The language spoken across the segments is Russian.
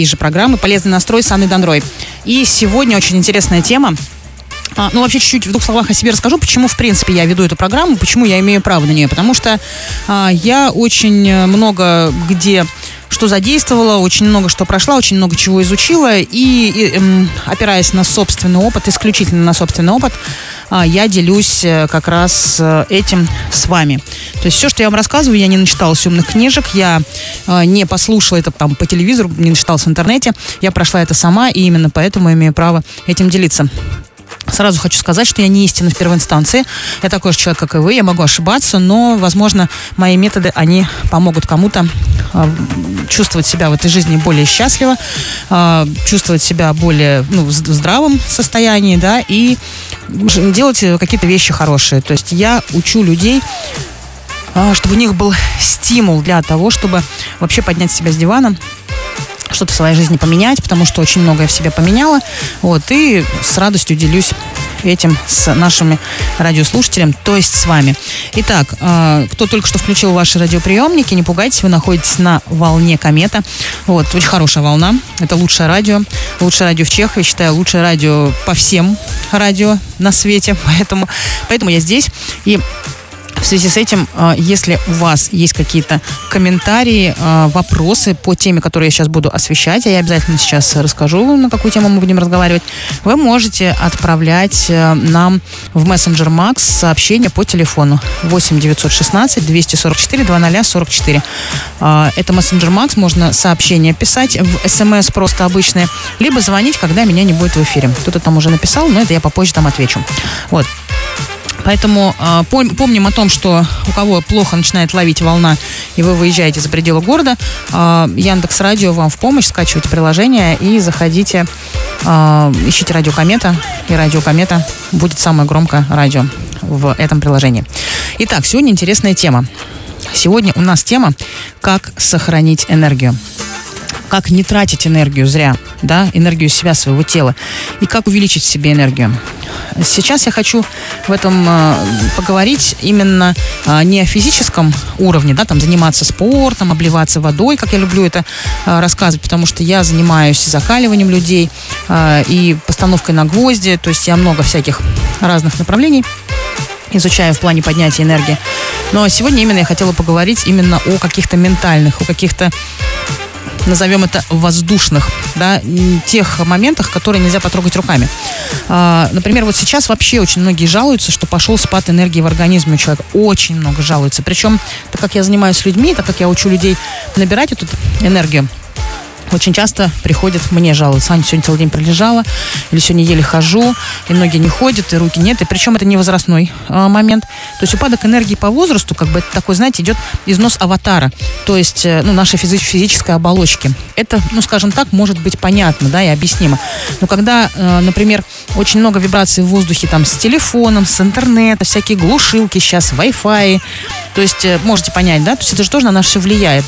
же программы «Полезный настрой» с Анной Донрой. И сегодня очень интересная тема. Вообще чуть-чуть в двух словах о себе расскажу, почему, в принципе, я веду эту программу, почему я имею право на нее. Потому что я очень много где что задействовала, очень много что прошла, очень много чего изучила. И опираясь на собственный опыт, исключительно на собственный опыт, я делюсь как раз этим с вами. То есть все, что я вам рассказываю, я не начиталась умных книжек, я не послушала это там по телевизору, не начиталась в интернете. Я прошла это сама, и именно поэтому имею право этим делиться. Сразу хочу сказать, что я не истина в первой инстанции. Я такой же человек, как и вы. Я могу ошибаться, но, возможно, мои методы, они помогут кому-то чувствовать себя в этой жизни более счастливо, чувствовать себя более в здравом состоянии, да, и делать какие-то вещи хорошие. То есть я учу людей, чтобы у них был стимул для того, чтобы вообще поднять себя с дивана, что-то в своей жизни поменять, потому что очень многое в себе поменяла. И с радостью делюсь этим с нашими радиослушателями, то есть с вами. Итак, кто только что включил ваши радиоприемники, не пугайтесь, вы находитесь на волне Комета. Очень хорошая волна. Это лучшее радио. Лучшее радио в Чехове, считаю, лучшее радио по всем радио на свете. Поэтому я здесь. И в связи с этим, если у вас есть какие-то комментарии, вопросы по теме, которую я сейчас буду освещать, а я обязательно сейчас расскажу, на какую тему мы будем разговаривать, вы можете отправлять нам в мессенджер Макс сообщение по телефону 8 916 244 0044. Это мессенджер Макс, можно сообщение писать в СМС просто обычное, либо звонить, когда меня не будет в эфире. Кто-то там уже написал, но это я попозже там отвечу. Поэтому помним о том, что у кого плохо начинает ловить волна, и вы выезжаете за пределы города, Яндекс.Радио вам в помощь, скачивайте приложение и заходите, ищите Радио Комета, и Радио Комета будет самое громкое радио в этом приложении. Итак, сегодня интересная тема. Сегодня у нас тема «Как сохранить энергию». Как не тратить энергию зря, да, энергию себя, своего тела, и как увеличить в себе энергию. Сейчас я хочу в этом поговорить именно не о физическом уровне, да, там заниматься спортом, обливаться водой, как я люблю это рассказывать, потому что я занимаюсь закаливанием людей и постановкой на гвозди, то есть я много всяких разных направлений изучаю в плане поднятия энергии. Но сегодня именно я хотела поговорить именно о каких-то ментальных, о каких-то, назовем это, воздушных, да, тех моментах, которые нельзя потрогать руками. Например, сейчас вообще очень многие жалуются, что пошел спад энергии в организме у человека. Очень много жалуются. Причем, так как я занимаюсь с людьми, так как я учу людей набирать эту энергию, очень часто приходят мне жаловаться: Аня, сегодня целый день пролежала, или сегодня еле хожу, и ноги не ходят, и руки нет. И причем это не возрастной момент. То есть упадок энергии по возрасту, это такой, знаете, идет износ аватара, то есть нашей физической оболочки. Это, скажем так, может быть понятно, да, и объяснимо. Но когда, например, очень много вибраций в воздухе там с телефоном, с интернета, всякие глушилки сейчас, Wi-Fi, то есть можете понять, да, то есть это же тоже на нас все влияет.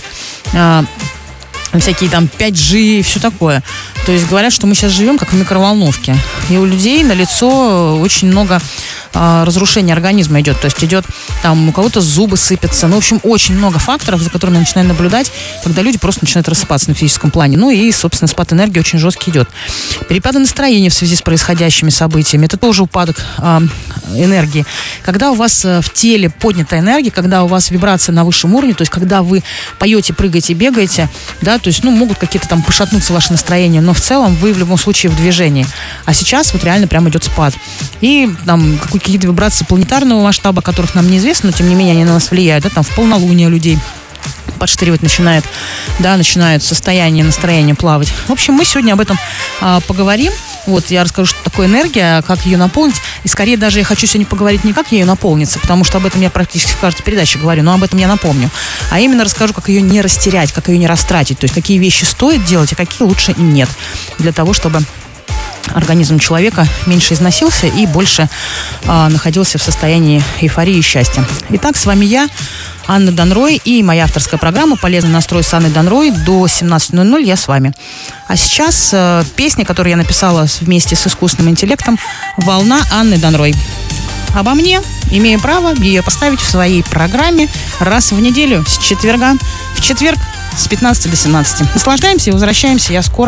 Всякие там 5G и все такое. То есть говорят, что мы сейчас живем как в микроволновке. И у людей налицо очень много разрушения организма идет. То есть идет там у кого-то зубы сыпятся. В общем, очень много факторов, за которыми я начинаю наблюдать, когда люди просто начинают рассыпаться на физическом плане. И, собственно, спад энергии очень жесткий идет. Перепады настроения в связи с происходящими событиями. Это тоже упадок энергии. Когда у вас в теле поднята энергия, когда у вас вибрация на высшем уровне, то есть когда вы поете, прыгаете, бегаете, да, то есть, могут какие-то там пошатнуться ваши настроения, но в целом вы в любом случае в движении. А сейчас реально прям идет спад. И там какие-то вибрации планетарного масштаба, которых нам неизвестно, но тем не менее они на нас влияют, да, там в полнолуние людей подштыривать начинает состояние, настроение плавать. В общем, мы сегодня об этом поговорим. Я расскажу, что такое энергия, как ее наполнить. И скорее даже я хочу сегодня поговорить не как ее наполниться, потому что об этом я практически в каждой передаче говорю, но об этом я напомню. А именно расскажу, как ее не растерять, как ее не растратить. То есть какие вещи стоит делать, а какие лучше нет. Для того, чтобы организм человека меньше износился и больше находился в состоянии эйфории и счастья. Итак, с вами я, Анна Донрой, и моя авторская программа «Полезный настрой» с Анной Донрой. До 17:00 я с вами. А сейчас песня, которую я написала вместе с искусственным интеллектом, «Волна» Анны Донрой. Обо мне имею право ее поставить в своей программе раз в неделю с четверга в четверг с 15 до 17. Наслаждаемся и возвращаемся. Я скоро.